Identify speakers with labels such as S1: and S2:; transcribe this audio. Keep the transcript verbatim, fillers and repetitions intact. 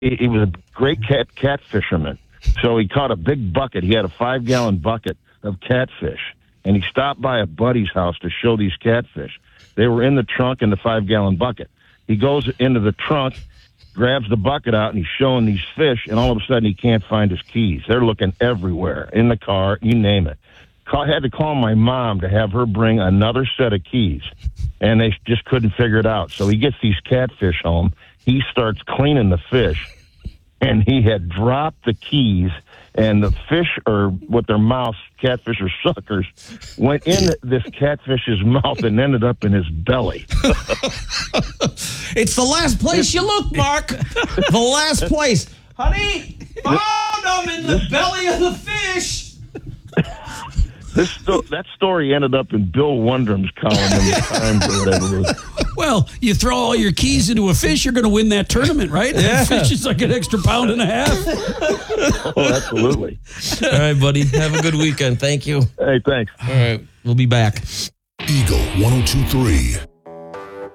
S1: he, he was a great cat cat fisherman. So he caught a big bucket. He had a five-gallon bucket of catfish, and he stopped by a buddy's house to show these catfish. They were in the trunk in the five-gallon bucket. He goes into the trunk, grabs the bucket out, and he's showing these fish, and all of a sudden he can't find his keys. They're looking everywhere, in the car, you name it. Call, had to call my mom to have her bring another set of keys, and they just couldn't figure it out. So he gets these catfish home. He starts cleaning the fish, and he had dropped the keys, and the fish, or what their mouths, catfish or suckers, went in this catfish's mouth and ended up in his belly.
S2: It's the last place you look, Mark. The last place. Honey, found them in the belly of the fish.
S1: This sto- that story ended up in Bill Wondrum's column in the Times or whatever it was.
S3: Well, you throw all your keys into a fish, you're going to win that tournament, right?
S2: Yeah.
S3: That fish is like an extra pound and a half.
S1: Oh, absolutely.
S2: All right, buddy. Have a good weekend. Thank you.
S1: Hey, thanks.
S2: All right. We'll be back.
S4: Eagle one oh two three.